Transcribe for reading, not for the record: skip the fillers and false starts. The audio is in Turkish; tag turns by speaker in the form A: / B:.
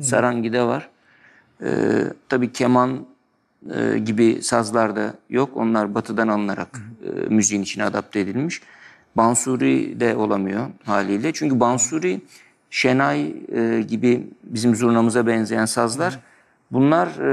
A: Sarangide var. Tabii keman gibi sazlar da yok. Onlar batıdan alınarak müziğin içine adapte edilmiş. Bansuri de olamıyor haliyle. Çünkü bansuri, şenay gibi bizim zurnamıza benzeyen sazlar. Bunlar